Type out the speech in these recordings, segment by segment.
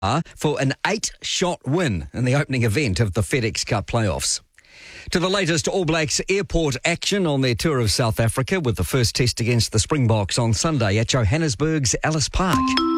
for an 8-shot win in the opening event of the FedEx Cup playoffs. To the latest All Blacks airport action on their tour of South Africa with the first test against the Springboks on Sunday at Johannesburg's Ellis Park.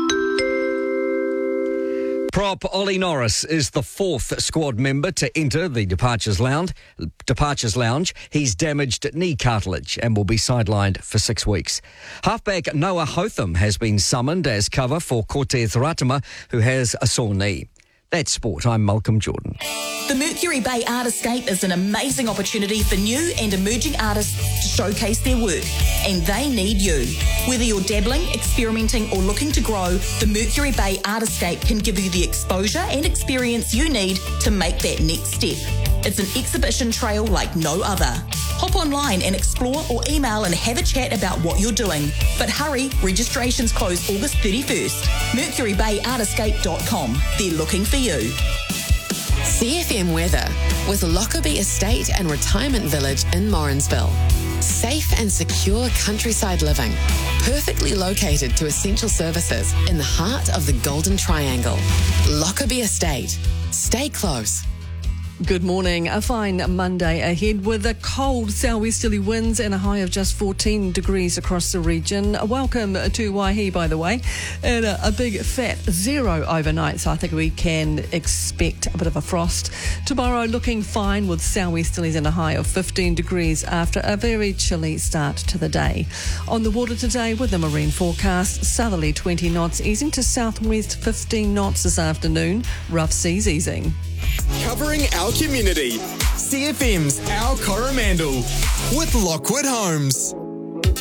Prop Ollie Norris is the fourth squad member to enter the Departures Lounge. He's damaged knee cartilage and will be sidelined for 6 weeks. Halfback Noah Hotham has been summoned as cover for Cortez Ratama, who has a sore knee. That's sport. I'm Malcolm Jordan. The Mercury Bay Artscape is an amazing opportunity for new and emerging artists to showcase their work, and they need you. Whether you're dabbling, experimenting or looking to grow, the Mercury Bay Artscape can give you the exposure and experience you need to make that next step. It's an exhibition trail like no other. Hop online and explore or email and have a chat about what you're doing. But hurry, registrations close August 31st. MercuryBayArtscape.com. They're looking for you. CFM weather with Lockerbie Estate and Retirement Village in Morrinsville. Safe and secure countryside living, perfectly located to essential services in the heart of the Golden Triangle. Lockerbie Estate. Stay close. Good morning. A fine Monday ahead with a cold southwesterly winds and a high of just 14 degrees across the region. Welcome to Waihi, by the way, and a big fat 0 overnight, so I think we can expect a bit of a frost. Tomorrow looking fine with southwesterlies and a high of 15 degrees after a very chilly start to the day. On the water today with the marine forecast, southerly 20 knots easing to southwest 15 knots this afternoon, rough seas easing. Covering our community. CFM's Our Coromandel with Lockwood Homes.